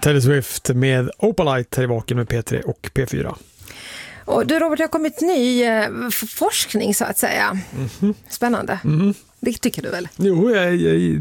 Taylor Swift med Opalite här i Vaken med P3 och P4. Och du Robert, det har kommit ny forskning så att säga. Spännande. Det tycker du väl? Jo, jag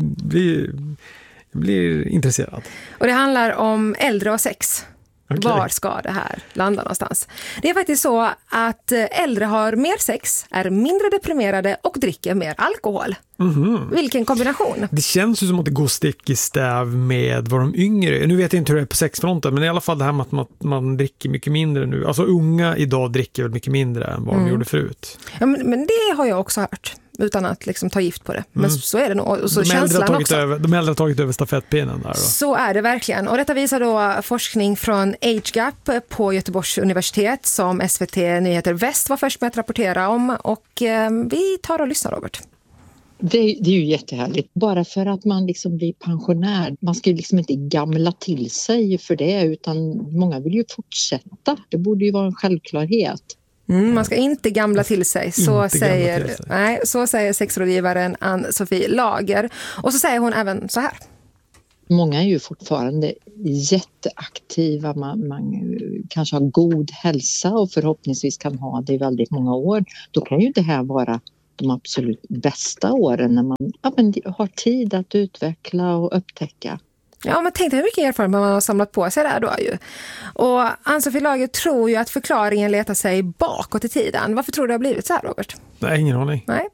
blir intresserad. Och det handlar om äldre och sex. Okay. Var ska det här landa någonstans? Det är faktiskt så att äldre har mer sex, är mindre deprimerade och dricker mer alkohol. Vilken kombination. Det känns ju som att det går stick i stäv med vad de yngre. Nu vet jag inte hur det är på sexfronten, men i alla fall det här med att man dricker mycket mindre nu. Alltså unga idag dricker väl mycket mindre än vad de gjorde förut. Ja, men det har jag också hört. Utan att liksom ta gift på det. Men så är det nog. Och så de äldre har tagit över stafettpinnen där då. Så är det verkligen. Och detta visar då forskning från AgeGap på Göteborgs universitet som SVT Nyheter Väst var först med att rapportera om. Och vi tar och lyssnar, Robert. Det är ju jättehärligt. Bara för att man liksom blir pensionär. Man ska ju liksom inte gamla till sig för det, utan många vill ju fortsätta. Det borde ju vara en självklarhet. Man ska inte gamla till sig, så säger sexrådgivaren Ann-Sofie Lager. Och så säger hon även så här. Många är ju fortfarande jätteaktiva, man kanske har god hälsa och förhoppningsvis kan ha det i väldigt många år. Då kan ju det här vara de absolut bästa åren när man har tid att utveckla och upptäcka. Ja, men tänk dig hur mycket erfarenhet man har samlat på sig där då ju. Och Ann-Sofie Lager tror ju att förklaringen letar sig bakåt i tiden. Varför tror du det har blivit så här, Robert? Nej, ingen aning. Nej.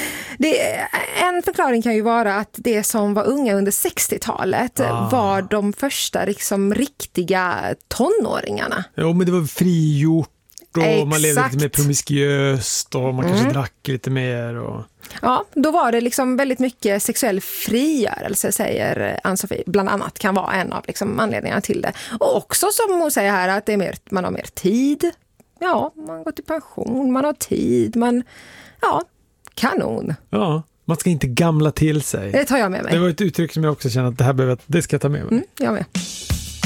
En förklaring kan ju vara att det som var unga under 60-talet var de första liksom riktiga tonåringarna. Jo, men det var frigjort. Och exakt. Man levde lite mer promiskuöst och man kanske drack lite mer. Och... Ja, då var det liksom väldigt mycket sexuell frigörelse, säger Ann-Sofie. Bland annat kan vara en av liksom anledningarna till det. Och också som hon säger här att det är man har mer tid. Ja, man går till pension, man har tid. Kanon. Ja, man ska inte gamla till sig. Det tar jag med mig. Det var ett uttryck som jag också känner att det ska jag ta med mig. Jag med.